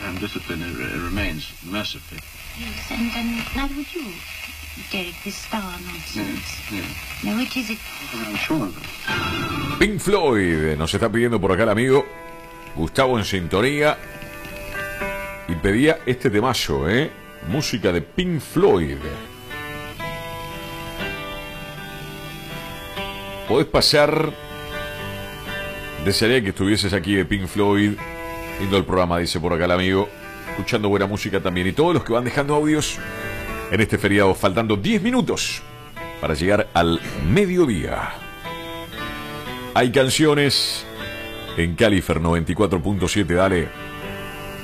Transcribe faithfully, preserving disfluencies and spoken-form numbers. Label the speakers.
Speaker 1: and discipline uh, remains mercifully.
Speaker 2: Yes, and, and now would you, Derek, this star nonsense?
Speaker 1: Yes, yes.
Speaker 2: Now, which is it?
Speaker 1: I'm sure of it.
Speaker 3: Pink Floyd, nos está pidiendo por acá el amigo Gustavo en sintonía. Y pedía este temazo, ¿eh? Música de Pink Floyd. Podés pasar. Desearía que estuvieses aquí de Pink Floyd. Lindo el programa, dice por acá el amigo. Escuchando buena música también. Y todos los que van dejando audios en este feriado, faltando diez minutos para llegar al mediodía. Hay canciones en Califer noventa y cuatro punto siete, dale.